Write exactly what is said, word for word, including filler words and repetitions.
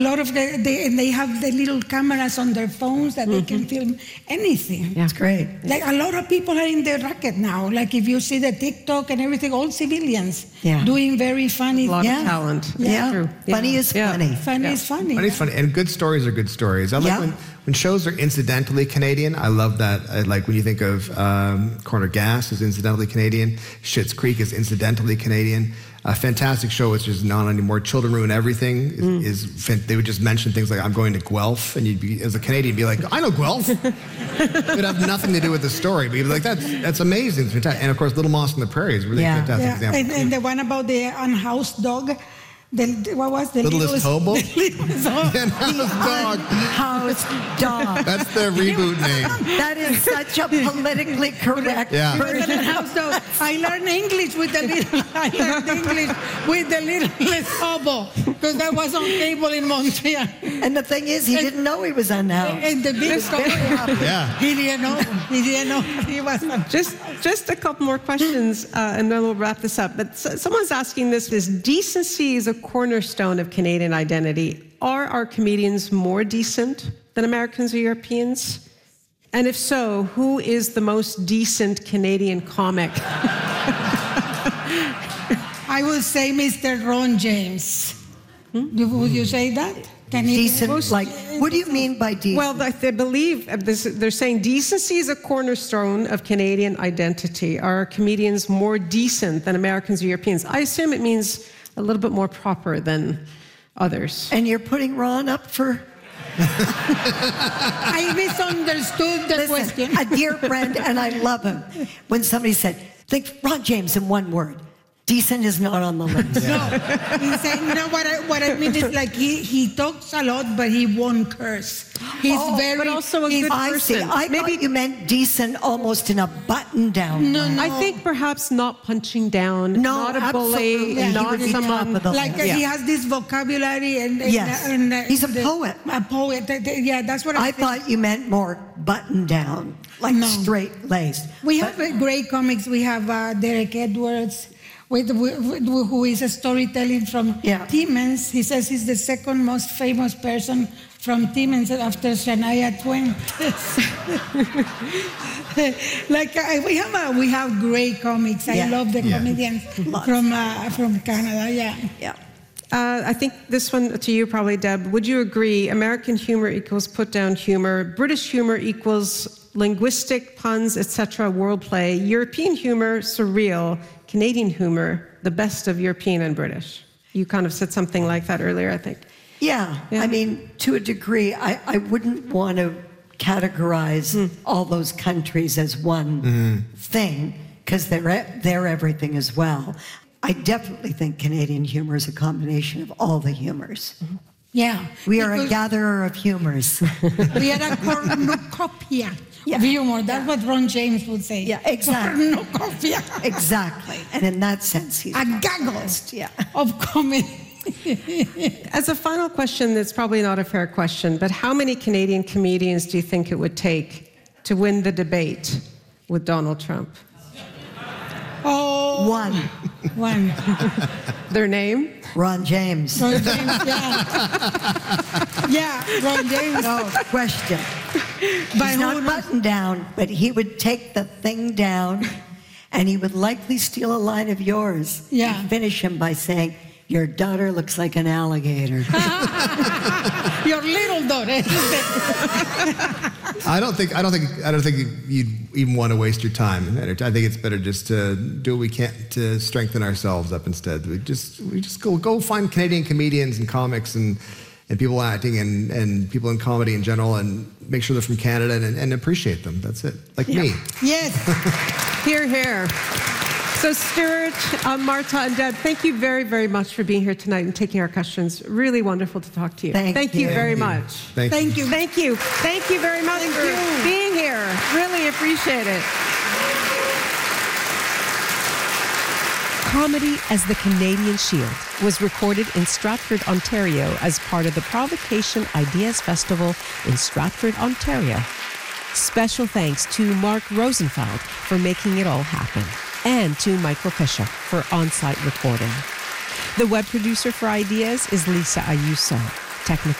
A lot of the, they, and they have the little cameras on their phones that mm-hmm. they can film anything. Yeah. It's great. Like a lot of people are in the racket now. Like if you see the TikTok and everything, all civilians yeah. doing very funny. A lot yeah. of talent. Yeah. yeah. True. Yeah. Funny is yeah. funny. Funny yeah. is funny. Funny is funny. And good stories are good stories. I like yeah. when, when shows are incidentally Canadian. I love that. I like when you think of um, Corner Gas is incidentally Canadian. Schitt's Creek is incidentally Canadian. A fantastic show, which is not anymore. Children Ruin Everything is, mm. is, they would just mention things like, I'm going to Guelph, and you'd be, as a Canadian, be like, I know Guelph. It would have nothing to do with the story, but you'd be like, that's, that's amazing. It's fantastic. And of course, Little Mouse on the Prairie is really yeah. a fantastic yeah. example. And, and the one about the unhoused dog, the, what was the Littlest Hobo? The littlest hobo. Yeah, house dog. House dog. That's their reboot name. That is such a politically correct yeah. version. House dog. I learned English with the little. I learned English with the littlest hobo because that was on cable in Montreal. And the thing is, he and, didn't know he was unhoused. And the big story. Yeah. He didn't know. He didn't know he was. Just, just a couple more questions, uh, and then we'll wrap this up. But so, someone's asking this: is decency is a cornerstone of Canadian identity? Are our comedians more decent than Americans or Europeans? And if so, who is the most decent Canadian comic? I would say Mister Ron James. Hmm? Would you say that? Can decent, like, what do you mean by decent? Well, they believe, they're saying decency is a cornerstone of Canadian identity. Are comedians more decent than Americans or Europeans? I assume it means a little bit more proper than others. And you're putting Ron up for... I misunderstood the Listen, question. A dear friend, and I love him, when somebody said, think Ron James in one word. Decent is not on the list. No, he's saying, you know what I, what I mean is like he, he talks a lot, but he won't curse. He's oh, very, but also a good I person. See. I Maybe thought you meant decent, almost in a button-down. No, no. I think perhaps not punching down, no, not a bully, yeah, not someone like uh, yeah. he has this vocabulary and, and yes, and, uh, he's a the, poet. A poet. Yeah, that's what I, I thought you meant more button-down, like no. straight-laced. We but, have uh, great comics. We have uh, Derek Edwards. With, with, who is a storytelling from yeah. Timmins. He says he's the second most famous person from Timmins after Shania Twain. like uh, we have a, we have great comics. I yeah. love the yeah. comedians from uh, from Canada. Yeah. Yeah. Uh, I think this one to you probably, Deb. Would you agree American humor equals put-down humor, British humor equals linguistic puns, et cetera, wordplay, European humor, surreal, Canadian humor, the best of European and British? You kind of said something like that earlier, I think. Yeah, yeah. I mean, to a degree, I, I wouldn't want to categorize mm. all those countries as one mm-hmm. thing, because they're, they're everything as well. I definitely think Canadian humor is a combination of all the humors. Mm-hmm. Yeah. We are a gatherer of humors. We are a cornucopia yeah. of humor. That's yeah. what Ron James would say. Yeah, exactly. Cornucopia. Exactly. And in that sense, he's a gaggle yeah. of comedy. As a final question, that's probably not a fair question, but how many Canadian comedians do you think it would take to win the debate with Donald Trump? Oh, one. One. Their name? Ron James. Ron James, yeah. yeah, Ron James. No question. He's not buttoned down, but he would take the thing down and he would likely steal a line of yours. Yeah. And finish him by saying, your daughter looks like an alligator. Your little daughter. I don't think I don't think I don't think you'd even want to waste your time. I think it's better just to do what we can to strengthen ourselves up instead. We just we just go go find Canadian comedians and comics and and people acting and, and people in comedy in general and make sure they're from Canada and, and appreciate them. That's it. Like yeah. me. Yes. Hear, hear. So Stuart, uh, Marta, and Deb, thank you very, very much for being here tonight and taking our questions. Really wonderful to talk to you. Thank, thank you. you very Thank much. You. Thank, thank you. you. Thank you. Thank you very much thank for you. being here. Really appreciate it. Comedy as the Canadian Shield was recorded in Stratford, Ontario as part of the Provocation Ideas Festival in Stratford, Ontario. Special thanks to Mark Rosenfeld for making it all happen, and to Michael Fisher for on-site recording. The web producer for Ideas is Lisa Ayuso. technical